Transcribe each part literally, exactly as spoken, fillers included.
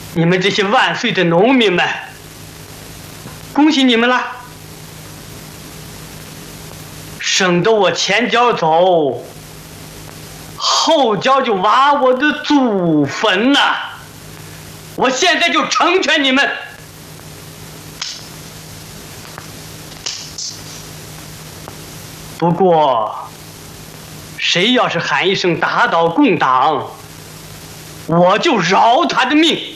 你们这些万岁的农民们，恭喜你们了！省得我前脚走，后脚就挖我的祖坟呐！我现在就成全你们。不过，谁要是喊一声打倒共党，我就饶他的命。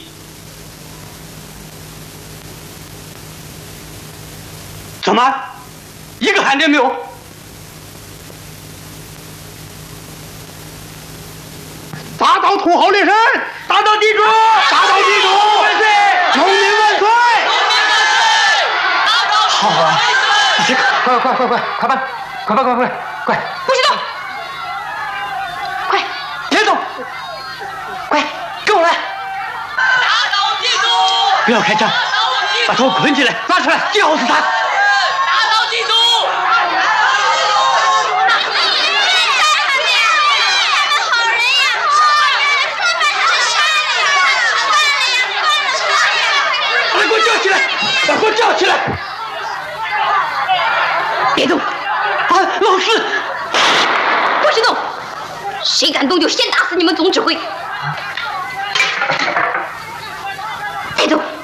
怎么，一个喊的没有？ 打倒土豪劣绅，打倒地主，打倒地主，万岁！农民万岁！ 好啊，这个快快快快快办，快办快快快！ 不许动！快， 别动！ 快，跟我来！ 打倒地主！ 不要开枪，把头捆起来，拉出来，吊死他！ 打倒地主！ 把他给我叫起来！把他给我叫起来！ 别动！ 啊，老四！ 不许动！谁敢动就先打死你们总指挥！别动！